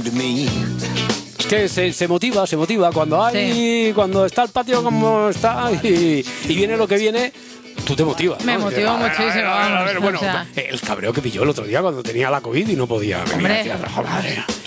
Es que se motiva cuando hay, cuando está el patio como está y viene lo que viene. Tú te motivas, ¿no? Me motivó muchísimo. A ver, bueno, o sea, el cabreo que pilló el otro día cuando tenía la COVID y no podía venir. Hombre. Decía, madre.